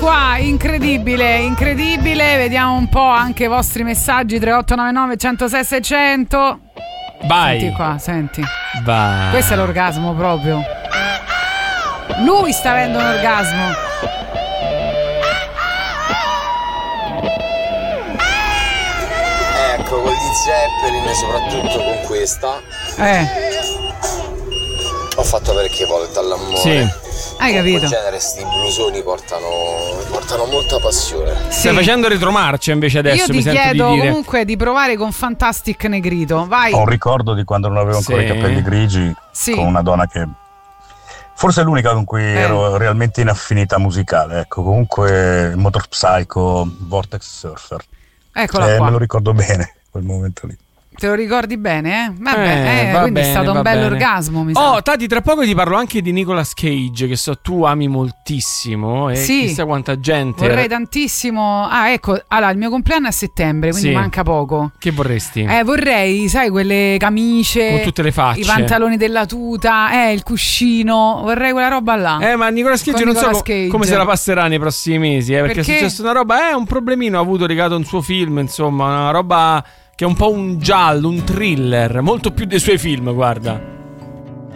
qua, incredibile. Vediamo un po' anche i vostri messaggi. 3899 106 600. Vai. Senti qua, senti. Vai. Questo è l'orgasmo proprio. Lui sta avendo un orgasmo. Ecco, con gli Zeppelin, soprattutto con questa, ho fatto parecchie volte all'amore. Sì. Hai capito? In genere sti blusoni portano molta passione. Sì. Stai facendo retromarcia invece adesso. Io ti mi sento chiedo di dire. comunque di provare con Fantastic Negrito. Vai. Ho un ricordo di quando non avevo ancora i capelli grigi, con una donna che forse è l'unica con cui ero realmente in affinità musicale. Ecco, comunque Motor Psycho, Vortex Surfer. Eccola qua. Me lo ricordo bene quel momento lì. Te lo ricordi bene, eh? Va Quindi bene, è stato un bene. orgasmo, mi sa. Oh, Tati, tra poco ti parlo anche di Nicolas Cage, che so tu ami moltissimo. E sì, chissà quanta gente. Vorrei tantissimo. Ah, ecco, allora il mio compleanno è a settembre, quindi Sì. manca poco. Che vorresti? Vorrei, sai, quelle camicie Con tutte le facce, i pantaloni della tuta, il cuscino. Vorrei quella roba là. Ma Nicolas Cage Con non so Nicolas Cage. come se la passerà nei prossimi mesi, perché è Perché? successo una roba. Un problemino ha avuto legato a un suo film, insomma, una roba che è un po' un giallo, un thriller, molto più dei suoi film, guarda.